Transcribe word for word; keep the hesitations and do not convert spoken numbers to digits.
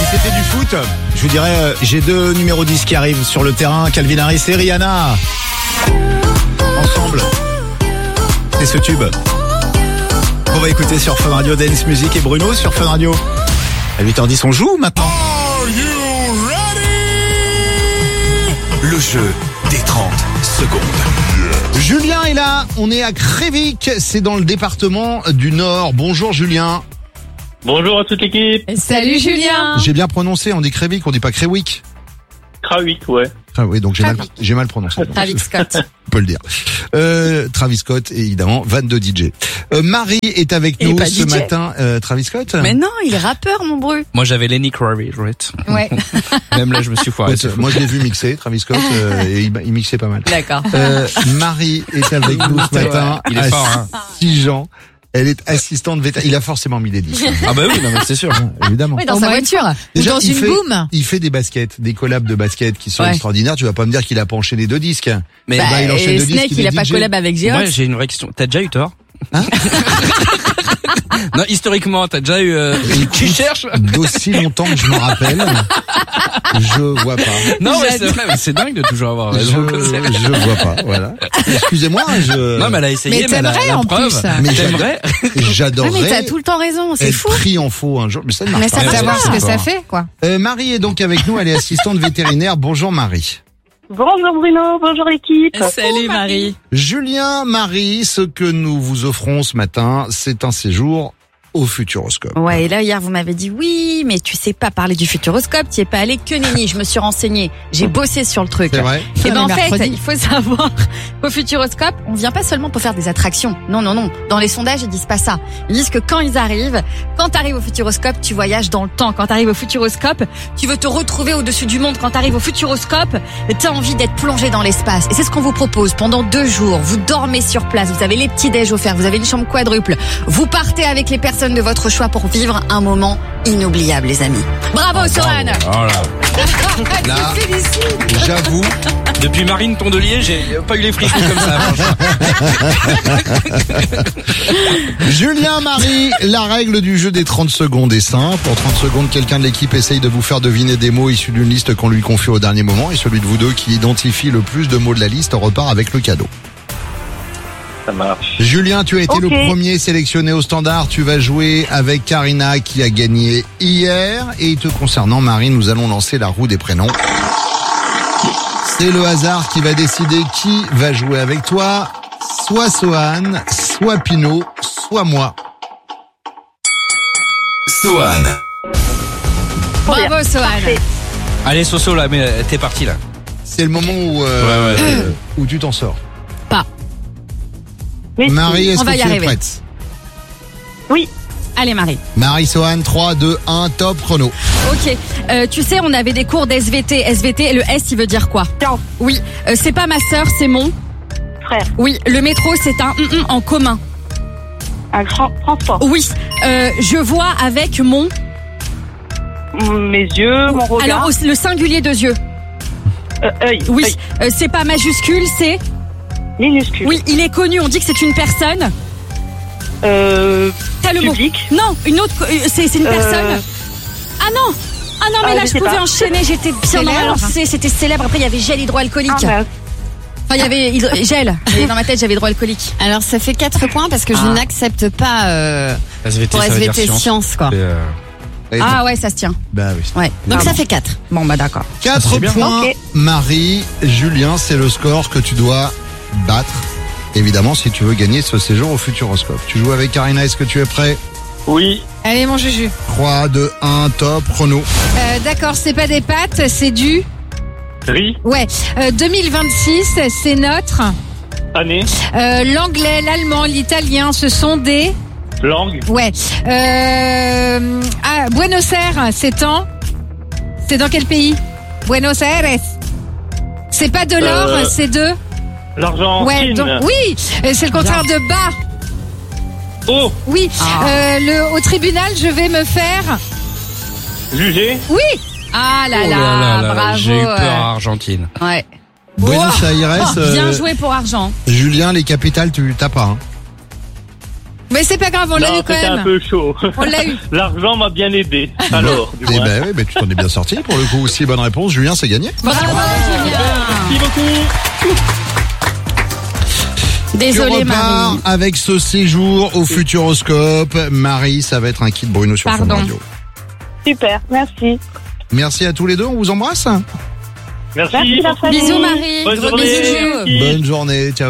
Si c'était du foot, je vous dirais, euh, j'ai deux numéros dix qui arrivent sur le terrain, Calvin Harris et Rihanna. Ensemble. C'est ce tube. On va écouter sur Fun Radio Dance Music et Bruno sur Fun Radio. À huit heures dix, on joue maintenant. Are you ready? Le jeu des trente secondes. Julien est là, on est à Crévic, c'est dans le département du Nord. Bonjour Julien. Bonjour à toute l'équipe. Salut Julien. J'ai bien prononcé, on dit Crévic, on dit pas Créwick. Krawick, ouais. Ah oui, donc j'ai mal, j'ai mal prononcé. Travis Scott. On peut le dire. Euh, Travis Scott, évidemment, vingt-deux D J. Euh, Marie est avec Il nous est pas ce D J. matin. Euh, Travis Scott. Mais non, il est rappeur, mon bru. Moi j'avais Lenny Kravitz. Ouais. Même là je me suis foiré. Ouais, moi je l'ai vu mixer, Travis Scott, euh, et il, il mixait pas mal. D'accord. Euh, Marie est avec nous ce matin. Il est à fort, hein. six ans. Elle est assistante vétérinaire. Il a forcément mis des disques. Ah bah oui, non mais c'est sûr. Évidemment. Oui, dans Au sa moins voiture. Déjà, dans il une fait, boum. il fait des baskets, des collabs de baskets qui sont Ouais. extraordinaires. Tu vas pas me dire qu'il a pas enchaîné deux disques. Mais Bah, bah, il enchaîne et deux disques, Snake, il il est a pas D J. collab avec moi Geox. j'ai une vraie question. T'as déjà eu tort? Hein Non, historiquement, t'as déjà eu. Euh... Tu cherches? D'aussi longtemps que je me rappelle, je vois pas. Non, mais c'est vrai, mais c'est dingue de toujours avoir Je, raison comme ça. je vois pas, voilà. Excusez-moi, je. Non, mais elle a essayé, Mais mais elle a t'aimerais, la en preuve. plus. Mais T'aimerais? Ah, mais j'adorerais t'as tout le temps raison, c'est être fou. pris en faux un jour, mais ça ne marche Mais pas. ça Ouais, va savoir ouais, ce que ouais. ça fait, quoi. Euh, Marie est donc avec nous, elle est assistante vétérinaire. Bonjour Marie. Bonjour Bruno, bonjour l'équipe. Salut Marie. Julien, Marie, ce que nous vous offrons ce matin, c'est un séjour au Futuroscope. Ouais, et là, hier, vous m'avez dit, oui, mais tu sais pas parler du Futuroscope, tu y es pas allé que nenni. Je me suis renseignée. J'ai bossé sur le truc. C'est vrai? Et ben, en On est fait, mercredi. il faut savoir qu'au Futuroscope, on vient pas seulement pour faire des attractions. Non, non, non. Dans les sondages, ils disent pas ça. Ils disent que quand ils arrivent, quand t'arrives au Futuroscope, tu voyages dans le temps. Quand t'arrives au Futuroscope, tu veux te retrouver au-dessus du monde. Quand t'arrives au Futuroscope, t'as envie d'être plongé dans l'espace. Et c'est ce qu'on vous propose pendant deux jours. Vous dormez sur place. Vous avez les petits déj offerts. Vous avez une chambre quadruple. Vous partez avec les personnes de votre choix pour vivre un moment inoubliable, les amis. Bravo, Sohan. Oh là. Là, j'avoue, Depuis Marine Tondelier, j'ai pas eu les frissons comme ça. Julien, Marie, la règle du jeu des trente secondes est simple. En trente secondes, quelqu'un de l'équipe essaye de vous faire deviner des mots issus d'une liste qu'on lui confie au dernier moment, et celui de vous deux qui identifie le plus de mots de la liste repart avec le cadeau. Ça marche. Julien, tu as été Ok. le premier sélectionné au standard. Tu vas jouer avec Karina qui a gagné hier. Et te concernant, Marie, nous allons lancer la roue des prénoms. C'est le hasard qui va décider qui va jouer avec toi. Soit Sohan, soit Pinot, soit moi. Sohan. Bravo, Sohan. Parfait. Allez, Soso, là, mais euh, t'es parti là. C'est le moment où, euh, Ouais, ouais. euh, où tu t'en sors. Mais Marie, est-ce On que va y tu es arriver. prête? oui, Allez, Marie. Marie, Sohan, trois, deux, un, top chrono. Ok. Euh, tu sais, on avait des cours d'S V T. S V T, le S, il veut dire quoi? Tiens. Oui. Euh, c'est pas ma sœur, c'est mon. frère, Oui. Le métro, c'est un hum, hum en commun. un grand transport. Oui. Euh, je vois avec mon. Mes yeux, mon regard, Alors, au- le singulier de yeux. euh, œil, Oui. œil, Euh, c'est pas majuscule, c'est. minuscule, Oui, il est connu. On dit que c'est une personne. euh, T'as le mot. public, Non, une autre. co- euh, C'est c'est une Euh, personne. Ah non. Ah non, mais Ah, là, je je sais pouvais pas. enchaîner. J'étais bien dans ma Célèbre. lancée. C'était célèbre. Après, il y avait gel hydroalcoolique. ah, mince. Enfin, il y avait hydro- gel. Et dans ma tête, j'avais hydroalcoolique. Alors, ça fait quatre points parce que je Ah. n'accepte pas euh, S V T, pour ça veut dire S V T science. science, quoi. Et, euh, Et Ah ouais, ça se tient. bah oui. Ouais. Donc, Pardon. ça fait quatre. Bon, bah d'accord. Quatre C'est bien. points, Ok. Marie, Julien, c'est le score que tu dois battre. Évidemment, si tu veux gagner ce séjour au Futuroscope. Tu joues avec Karina, est-ce que tu es prêt? Oui, Allez, mon Juju. trois, deux, un, top, chrono. Euh, D'accord, c'est pas des pâtes, c'est du... riz, Ouais. Euh, deux mille vingt-six, c'est notre... année, Euh, L'anglais, l'allemand, l'italien, ce sont des... langue, Ouais. Euh, ah, Buenos Aires, c'est en... C'est dans quel pays? Buenos Aires. C'est pas de l'or, Euh, c'est de... l'argent, Ouais, donc oui, euh, c'est le contraire de bas. oh, Oui. Euh, le, au tribunal, je vais me faire... jugé, Oui. Ah là oh là, là là là, bravo. j'ai eu peur euh, à Argentine. Ouais. Buenos Aires, Oh, bien euh, joué pour argent. Julien, les capitales, tu t'as pas. Hein. Mais c'est pas grave, on l'a Non, eu quand c'était un même. peu chaud. On l'a eu. L'argent m'a bien aidé. Alors, du Eh moins. ben oui, mais tu t'en es bien sorti pour le coup aussi. Bonne réponse, Julien, c'est gagné. Bravo, Julien. Merci beaucoup. Tu Désolée, repars Marie. avec ce séjour au Futuroscope. Marie, ça va être un kit Bruno sur Fun Pardon. Radio. Super, merci. Merci à tous les deux, on vous embrasse. Merci. Merci la famille. Bisous, Marie. Bonne Gros journée. bisous. Merci. Bonne journée, ciao.